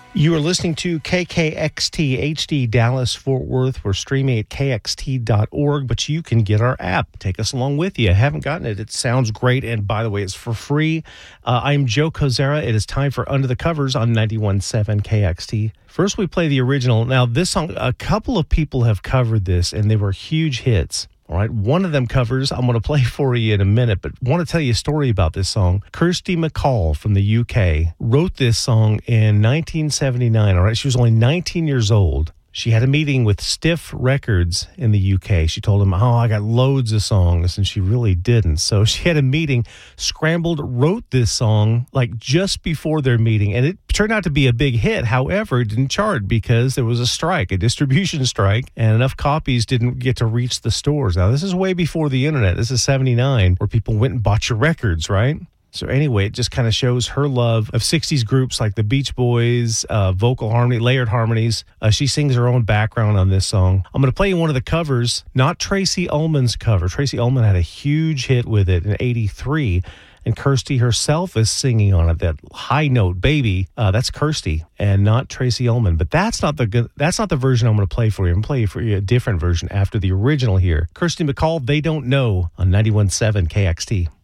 You are listening to KKXT HD Dallas Fort Worth. We're streaming at kxt.org, but you can get our app. Take us along with you. Haven't gotten it. It sounds great. And by the way, it's for free. I'm Joe Kozera. It is time for Under the Covers on 91.7 KXT. First, we play the original. Now, this song, a couple of people have covered this, and they were huge hits. All right, one of them covers I'm going to play for you in a minute, but I want to tell you a story about this song. Kirsty MacColl from the UK wrote this song in 1979. All right, she was only 19 years old. She had a meeting with Stiff Records in the UK. She told them, I got loads of songs, and she really didn't. So she had a meeting, scrambled, wrote this song like just before their meeting, and it turned out to be a big hit. However, it didn't chart because there was a strike, a distribution strike, and enough copies didn't get to reach the stores. Now, this is way before the internet. This is 79, where people went and bought your records, right? So anyway, it just kind of shows her love of 60s groups like the Beach Boys, vocal harmony, layered harmonies. She sings her own background on this song. I'm going to play you one of the covers, not Tracy Ullman's cover. Tracy Ullman had a huge hit with it in 83, and Kirsty herself is singing on it, that high note, baby. That's Kirsty and not Tracy Ullman. But that's not the version I'm going to play for you. I'm going to play for you a different version after the original here. Kirsty MacColl, They Don't Know on 91.7 KXT.